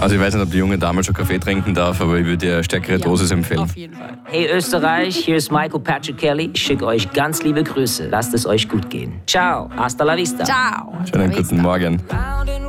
Also ich weiß nicht, ob die junge Dame schon Kaffee trinken darf, aber ich würde ihr eine stärkere Dosis empfehlen. Auf jeden Fall. Hey Österreich, hier ist Michael Patrick Kelly. Ich schicke euch ganz liebe Grüße. Lasst es euch gut gehen. Ciao, hasta la vista. Ciao. Schönen guten Morgen.